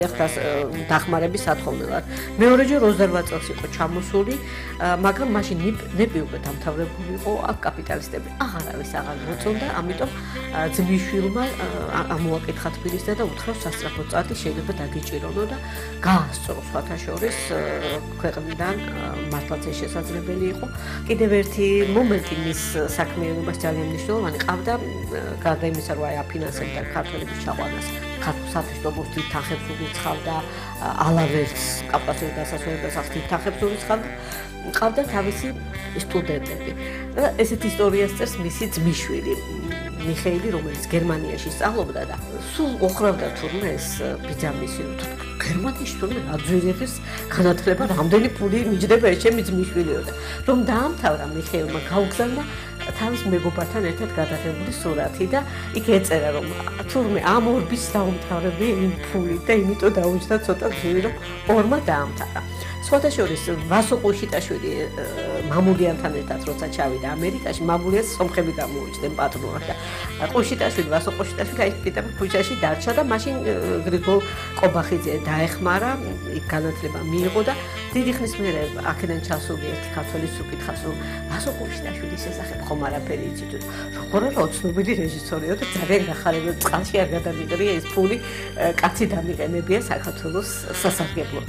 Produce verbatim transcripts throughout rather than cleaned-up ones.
ეხლას დახმარების სათხოვნელად. მეორეჯერ ოცდარვა წელს იყო ჩამოსული, მაგრამ მაშინ ნეპი უკვე დამთავრებული იყო, აქ კაპიტალისტები აღარავის აღარ მოწონდა, ამიტომ ძმისშვილმა ამოაკითხა თბილისზე და უთხრავს სასწრაფო წარდი შეიძლება დაგიჭირონო და გაასწრო სხვათა შორის ქვეყნიდან მართლაც ეს შესაძლებელი იყო. კიდევ ერთი მომენტი მის საქმიანობას ძალიან მნიშვნელოვანი ყავდა, გარდა იმისა, რომ აი აფინანსებდა ქართველების ჩაყვანას. ქართულ საფეშტომოს დიდ თანხებს უცხავდა, ალავერს კავკასიურ დასასვენებას ახს დიდ თანხებს უცხავდა, ყავდა თავისი სტუდენტები. ესეთ ისტორიას წერს მისი ძმისშვილი მიხეილი, რომელიც გერმანიაში სწავლობდა და სულ ოხრავდა თურმე ეს ბიძამისი, გერმანიაში თურმე აძვირების განათლება რამდენი ფული მიჯდება ეს ჩემი ძმისშვილიო და რომ დაამთავრა მიხეილმა გაუგზავნა თავის მეგობართან ერთად გადაღებული სურათი და იქ ეწერა რომ თურმე ამ ორბის დაუმთავრები იმ ფულით და იმიტომ დაუჯდა ცოტა ძვირი რომ ორმა დაამთავრა. სხვათა შორის ვასო ყოშიტაშვილი მამულიანთან ერთად როცა ჩავიდა ამერიკაში, მამულიას სომხები გამოუჩნდნენ პატრონად და ყოშიტაშვილი ვასო ყოშიტაშვილი აი პიტერ ქუჩაში დარჩა და მაშინ გრიგოლ ყობახიძე დაეხმარა, იქ განათლება მიიღო და დიდი ხნის მერე აქედან ჩასული ერთი ქართველის უკითხავს რომ ვასო ყოშიტაშვილის შესახებ ხომ არაფერი იცით? როგორ არა ცნობილი რეჟისორია და ძალიან გახარებულ წყალში არ გადამიყრია ეს ფული კაცი დამიყენებია საქართველოს სასარგებლოდ.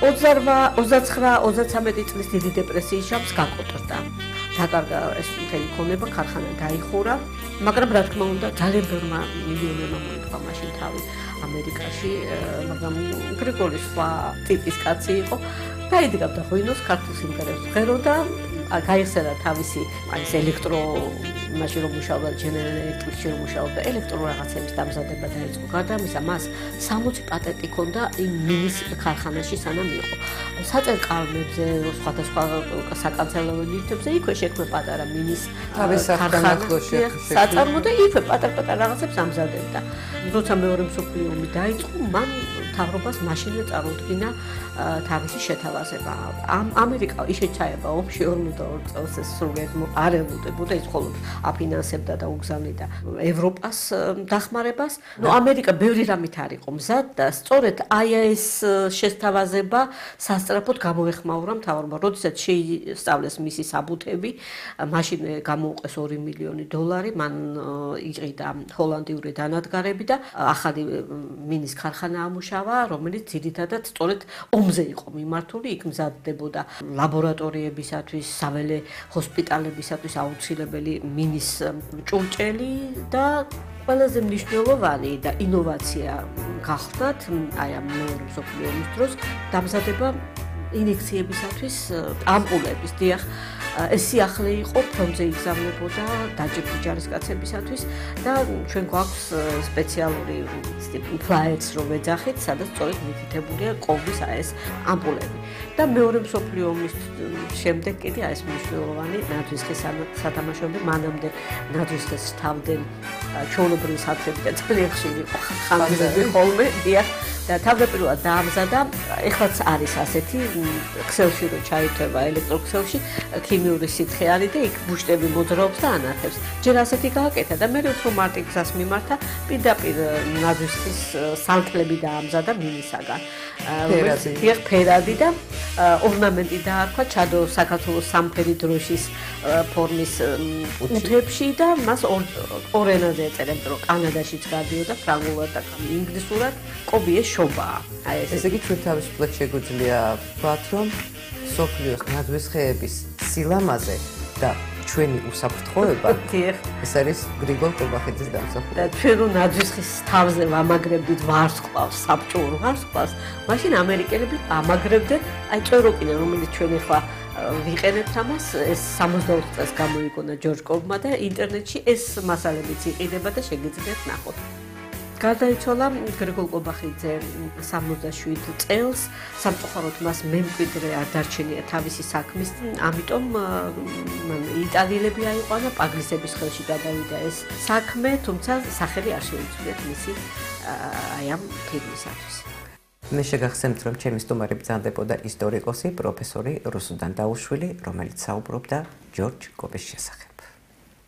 ოცდაცხრა ოცდათვრამეტი წლის დიდი დეპრესიის ჟამს გაკოტრდა. დაკარგა ეს მთელი ქონება, ქარხანა დაიხურა, მაგრამ რა თქმა უნდა ძალიან ბევრმა მილიონერმა მოიგო მაშინ თავი ამერიკაში, მაგრამ გრიგოლის სხვა ტიპის კაცი იყო. დაიდგამდა ღვინოს, ქართულ სიმღერებს ვღეროდა, გაიხსენა თავისი აი ეს ელექტრო მაშინ რომ მუშაობდა ჯენერალ ელექტრიკში რომ მუშაობდა ელექტრო რაღაცების დამზადება დაიწყო. გარდა ამისა მას სამოცი პატენტი ჰქონდა იმ მინის ქარხანაში სანამ იყო. საწერ კალმებზე, სხვადასხვა საკანცელო ნივთებზე იქვე შექმნა პატარა მინის ქარხანაში საწარმო და იქვე პატარ-პატარ რაღაცებს ამზადებდა. როცა მეორე მსოფლიო ომი დაიწყო, მან მთავრობას მაშინვე წარუდგინა თავისი შეთავაზება. ამერიკა ისე ჩაება ომში ორმოცდაორ წელს ეს სრულიად არ ელოდებოდა, ის მხოლოდ აფინანსებდა და უგზავნიდა ევროპას დახმარებას. ნუ ამერიკა ბევრი რამით არ იყო მზად და სწორედ აი ეს შეთავაზება სასწრაფოდ გამოეხმაურა მთავრობა. როდესაც შეისწავლეს მისი საბუთები, მაშინ გამოუყეს ორი მილიონი დოლარი, მან იყიდა ჰოლანდიური დანადგარები და ახალი მინის ქარხანა ამუშავა, რომელიც ძირითადად სწორედ ომზე იყო მიმართული, იქ მზადდებოდა ლაბორატორიებისათვის, საველე ჰოსპიტალებისათვის აუცილებელი მინის ჭურჭელი და ყველაზე მნიშვნელოვანი და ინოვაცია გახლდათ აი ამ მეორე მსოფლიო ომის დროს დამზადება ინიექციებისათვის ამპულების. დიახ, ეს სიახლე იყო ფრონტზე იგზავნებოდა დაჯერებული ჯარისკაცებისათვის და ჩვენ გვაქვს სპეციალური ფლაიერს რომ ეძახით, სადაც სწორედ მითითებულია ყოვლის აი ეს ამპულები. და მეორე მსოფლიო ომის შემდეგ კიდე აი ეს მნიშვნელოვანი ნაძვისხის სათამაშოები, მანამდე ნაძვისხის თავდნენ ჩვეულებრივი სათრები და ძალიან ხშირი იყო ხანძრები ხოლმე, დიახ. და თავდაპირველად დაამზადა, ეხლაც არის ასეთი ქსელში რომ ჩაითვება ელექტროქსელში, ქიმიური სითხე არის და იქ ბუშტები მოძრაობს და ანათებს. ჯერ ასეთი გააკეთა და მე უფრო მარტივ გზას მიმართა, პირდაპირ ნაძვისხის სანთლები დაამზადა მინისაგან. დიახ, ფერადი და ორნამენტი დაარქვა, ჩადო საქართველოს სამფერი დროშის ფორმის კუთებში და მას ორ ენაზე ეწერა, რომ კანადაშიც გადიოდა ფრანგულად და ინგლისურად, კობიეს შობაა. ესე იგი ჩვენ თავისუფლად შეგვიძლია ვთქვათ, რომ სოფლიოს ნაძვისხეების სილამაზე და ჩვენი უსაფრთხოება ეს არის გრიგოლ ყობახიძის დამსახურება. და ჩვენ რომ ნაძვისხის თავზე ვამაგრებდით ვარსკვლავს, საბჭოურ ვარსკვლავს, მაშინ ამერიკელები ამაგრებდნენ აი წეროკინა, რომელიც ჩვენ ახლა ვიყენებთ ამას, ეს სამოცდაოთხ წელს გამოიგონა ჯორჯ კობმა და ინტერნეტში ეს მასალებიც იყიდება და შეგიძლიათ ნახოთ. გარდაიცვალა გრიგოლ ყობახიძე სამოცდაშვიდ წელს, სამწუხაროდ მას მემკვიდრე არ დარჩენია თავისი საქმის, ამიტომ მან იტალიელები აიყვანა, პაგლისების ხელში გადავიდა ეს საქმე, თუმცა სახელი არ შეუძლიათ მისი აი ამ ფილმისათვის. მე შეგახსენებთ, რომ ჩემი სტუმარი ბრძანდებოდა ისტორიკოსი, პროფესორი რუსუდან დაუშვილი, რომელიც საუბრობდა ჯორჯ კობის შესახებ.